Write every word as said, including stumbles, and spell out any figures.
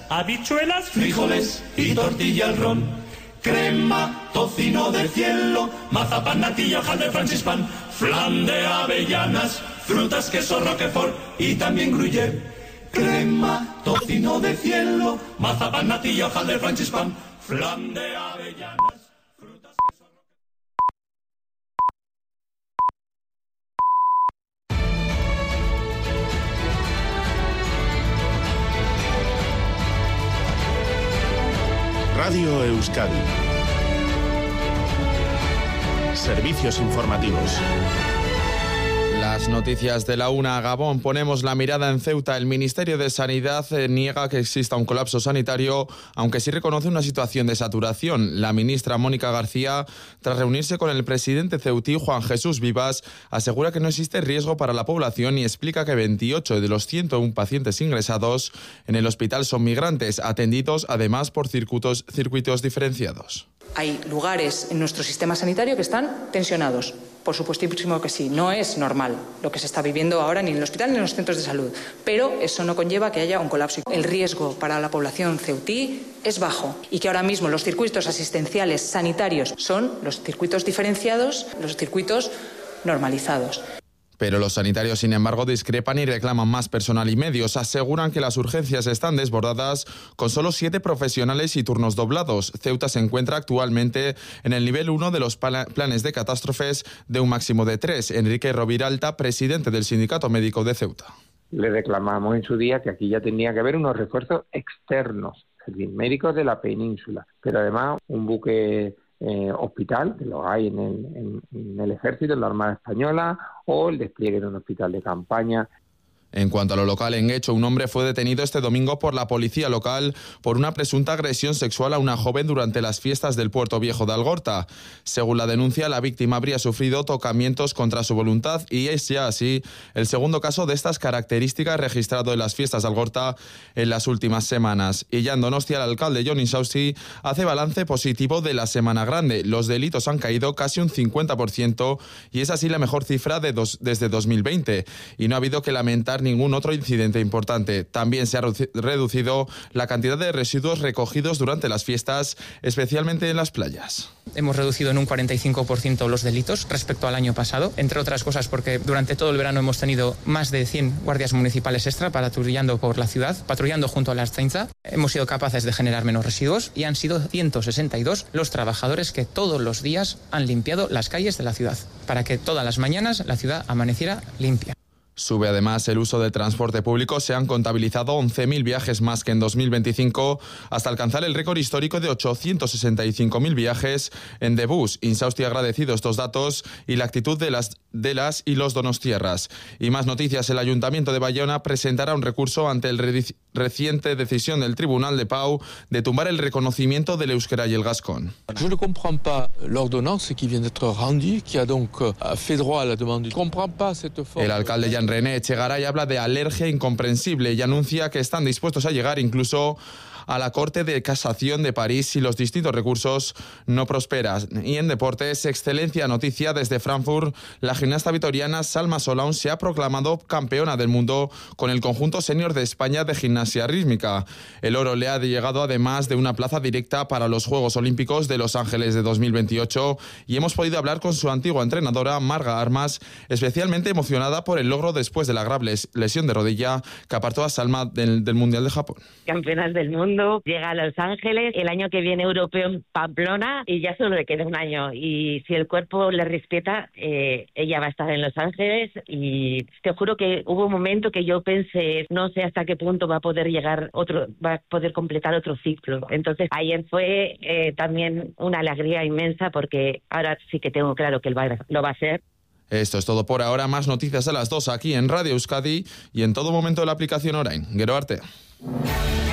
habichuelas, frijoles y tortilla al ron, crema, tocino de cielo, mazapán, natilla, hojaldre, francispan, flan de avellanas, frutas, queso, roquefort y también gruyère. Crema, tocino de cielo, mazapán, natilla, hojaldre, francispan, flan de avellanas, frutas, queso, Radio Euskadi. Servicios informativos. Las noticias de la una. Gabón, ponemos la mirada en Ceuta. El Ministerio de Sanidad eh, niega que exista un colapso sanitario, aunque sí reconoce una situación de saturación. La ministra Mónica García, tras reunirse con el presidente ceutí Juan Jesús Vivas, asegura que no existe riesgo para la población y explica que veintiocho de los ciento uno pacientes ingresados en el hospital son migrantes, atendidos además por circuitos, circuitos diferenciados. Hay lugares en nuestro sistema sanitario que están tensionados. Por supuestísimo que sí, no es normal lo que se está viviendo ahora ni en el hospital ni en los centros de salud, pero eso no conlleva que haya un colapso. El riesgo para la población ceutí es bajo y que ahora mismo los circuitos asistenciales sanitarios son los circuitos diferenciados, los circuitos normalizados. Pero los sanitarios, sin embargo, discrepan y reclaman más personal y medios. Aseguran que las urgencias están desbordadas con solo siete profesionales y turnos doblados. Ceuta se encuentra actualmente en el nivel uno de los planes de catástrofes de un máximo de tres. Enrique Roviralta, presidente del Sindicato Médico de Ceuta. Le reclamamos en su día que aquí ya tendría que haber unos refuerzos externos, es decir, médicos de la península, pero además un buque Eh, hospital, que lo hay en el, en, en el Ejército, en la Armada Española, o el despliegue de un hospital de campaña. En cuanto a lo local, en Guecho, un hombre fue detenido este domingo por la policía local por una presunta agresión sexual a una joven durante las fiestas del Puerto Viejo de Algorta. Según la denuncia, la víctima habría sufrido tocamientos contra su voluntad y es ya así el segundo caso de estas características registrado en las fiestas de Algorta en las últimas semanas. Y ya en Donostia, el alcalde Jon Insausti hace balance positivo de la Semana Grande. Los delitos han caído casi un cincuenta por ciento y es así la mejor cifra de dos, desde dos mil veinte. Y no ha habido que lamentar ningún otro incidente importante. También se ha reducido la cantidad de residuos recogidos durante las fiestas, especialmente en las playas. Hemos reducido en un cuarenta y cinco por ciento los delitos respecto al año pasado, entre otras cosas porque durante todo el verano hemos tenido más de cien guardias municipales extra patrullando por la ciudad, patrullando junto a la Ertzaintza. Hemos sido capaces de generar menos residuos y han sido ciento sesenta y dos los trabajadores que todos los días han limpiado las calles de la ciudad, para que todas las mañanas la ciudad amaneciera limpia. Sube además el uso del transporte público. Se han contabilizado once mil viajes más que en dos mil veinticinco, hasta alcanzar el récord histórico de ochocientos sesenta y cinco mil viajes en The Bus. Insausti ha agradecido estos datos y la actitud de las, de las y los donostiarras. Y más noticias. El Ayuntamiento de Bayona presentará un recurso ante la redic- reciente decisión del Tribunal de Pau de tumbar el reconocimiento del euskera y el gascón. Je ne comprends pas l'ordonnance qui vient d'être rendue, qui a donc fait droit à la demande. Je ne comprends pas cette forme. El alcalde Jan René Echegaray habla de alergia incomprensible y anuncia que están dispuestos a llegar incluso a la Corte de Casación de París si los distintos recursos no prosperan. Y en deportes, excelencia noticia desde Frankfurt, la gimnasta vitoriana Salma Solaun se ha proclamado campeona del mundo con el conjunto senior de España de gimnasia rítmica. El oro le ha llegado además de una plaza directa para los Juegos Olímpicos de Los Ángeles de dos mil veintiocho y hemos podido hablar con su antigua entrenadora Marga Armas, especialmente emocionada por el logro después de la grave lesión de rodilla que apartó a Salma del, del Mundial de Japón. Campeonas del mundo, llega a Los Ángeles, el año que viene europeo en Pamplona y ya solo le queda un año. Y si el cuerpo le respeta, eh, ella va a estar en Los Ángeles y te juro que hubo un momento que yo pensé, no sé hasta qué punto va a poder llegar otro, va a poder completar otro ciclo. Entonces ayer fue eh, también una alegría inmensa porque ahora sí que tengo claro que él va, lo va a hacer. Esto es todo por ahora. Más noticias a las dos aquí en Radio Euskadi y en todo momento en la aplicación Orain. Gero arte.